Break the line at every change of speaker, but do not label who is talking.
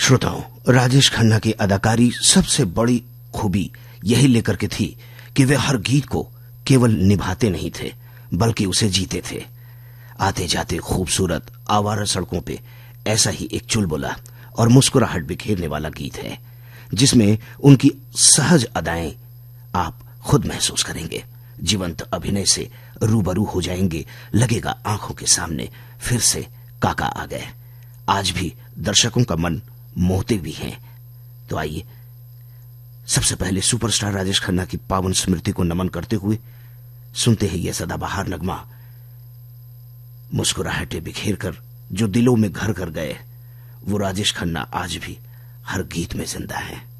श्रोताओं, राजेश खन्ना की अदाकारी सबसे बड़ी खूबी यही लेकर के थी कि वे हर गीत को केवल निभाते नहीं थे बल्कि उसे जीते थे। आते जाते खूबसूरत आवारा सड़कों पे ऐसा ही एक चुलबुला और मुस्कुराहट बिखेरने वाला गीत है जिसमें उनकी सहज अदाएं आप खुद महसूस करेंगे। जीवंत अभिनय से रूबरू हो जाएंगे, लगेगा आंखों के सामने फिर से काका आ गए। आज भी दर्शकों का मन मोहते भी हैं। तो आइए सबसे पहले सुपरस्टार राजेश खन्ना की पावन स्मृति को नमन करते हुए सुनते हैं यह सदाबहार नगमा, मुस्कुराहटें बिखेर कर जो दिलों में घर कर गए। वो राजेश खन्ना आज भी हर गीत में जिंदा है।